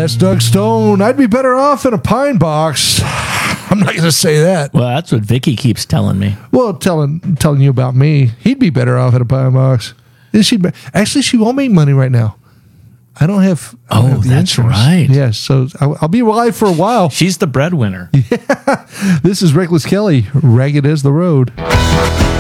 That's Doug Stone. I'd be better off in a pine box. I'm not going to say that. Well, that's what Vicky keeps telling me. Well, telling you about me, he'd be better off in a pine box. Actually, she won't make money right now. I don't have. Oh, that's right. Yes, so I'll be alive for a while. She's the breadwinner. This is Reckless Kelly, Ragged as the Road.